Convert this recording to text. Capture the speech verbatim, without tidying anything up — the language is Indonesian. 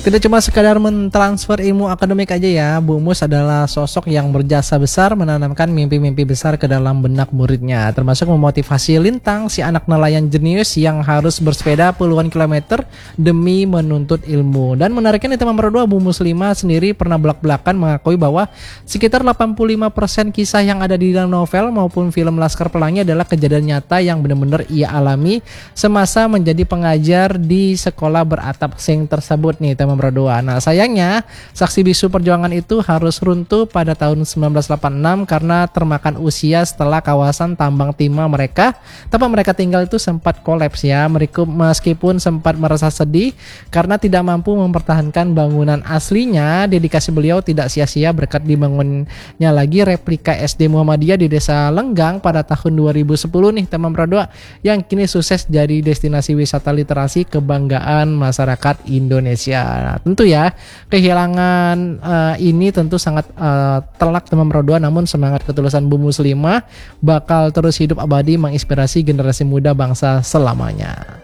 Tidak cuma sekadar mentransfer ilmu akademik aja ya, Bu Mus adalah sosok yang berjasa besar menanamkan mimpi-mimpi besar ke dalam benak muridnya, termasuk memotivasi Lintang, si anak nelayan jenius yang harus bersepeda puluhan kilometer demi menuntut ilmu. Dan menariknya nih teman berdua, Bu Muslimah sendiri pernah belak-belakan mengakui bahwa sekitar delapan puluh lima persen kisah yang ada di dalam novel maupun film Laskar Pelangi adalah kejadian nyata yang benar-benar ia alami semasa menjadi pengajar di sekolah beratap seng tersebut nih teman berdua. Nah sayangnya saksi bisu perjuangan itu harus runtuh pada tahun sembilan belas delapan puluh enam karena termakan usia setelah kawasan tambang timah mereka tempat mereka tinggal itu sempat kolaps ya. Mereka meskipun sempat merasa sedih karena tidak mampu mempertahankan bangunan aslinya, dedikasi beliau tidak sia-sia berkat dibangunnya lagi replika S D Muhammadiyah di Desa Lenggang pada tahun dua ribu sepuluh nih teman berdua, yang kini sukses jadi destinasi wisata literasi kebanggaan masyarakat Indonesia. Nah, tentu ya kehilangan uh, ini tentu sangat uh, telak teman berdua, namun semangat ketulusan Bu Muslimah bakal terus hidup abadi menginspirasi generasi muda bangsa selamanya.